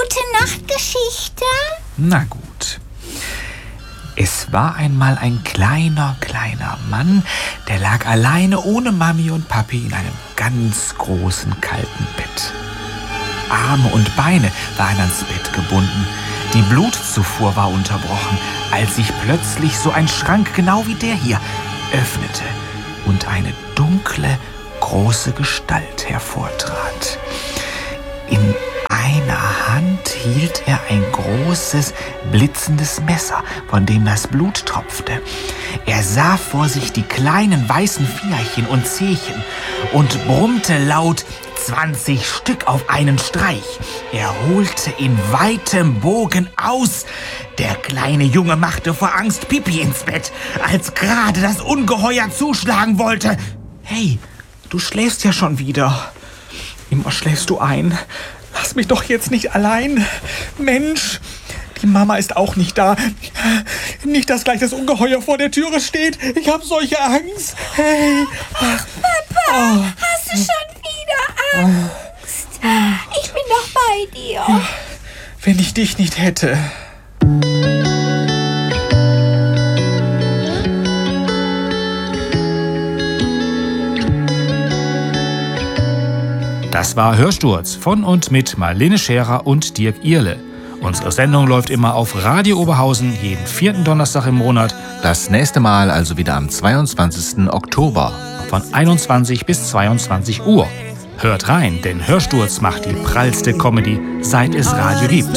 Gute-Nacht-Geschichte? Na gut. Es war einmal ein kleiner Mann, der lag alleine ohne Mami und Papi in einem ganz großen, kalten Bett. Arme und Beine waren ans Bett gebunden. Die Blutzufuhr war unterbrochen, als sich plötzlich so ein Schrank, genau wie der hier, öffnete und eine dunkle, große Gestalt hervortrat. In einer Hand hielt er ein großes, blitzendes Messer, von dem das Blut tropfte. Er sah vor sich die kleinen weißen Fingerchen und Zehchen und brummte laut: 20 Stück auf einen Streich. Er holte in weitem Bogen aus. Der kleine Junge machte vor Angst Pipi ins Bett, als gerade das Ungeheuer zuschlagen wollte. Hey, du schläfst ja schon wieder. Immer schläfst du ein. Lass mich doch jetzt nicht allein. Mensch, die Mama ist auch nicht da. Nicht, dass gleich das Ungeheuer vor der Türe steht. Ich habe solche Angst. Hey. Ach, Papa, hast du schon wieder Angst? Ich bin doch bei dir. Wenn ich dich nicht hätte. Das war Hörsturz von und mit Marlene Scherer und Dirk Ierle. Unsere Sendung läuft immer auf Radio Oberhausen, jeden 4. Donnerstag im Monat. Das nächste Mal also wieder am 22. Oktober. Von 21 bis 22 Uhr. Hört rein, denn Hörsturz macht die prallste Comedy, seit es Radio gibt.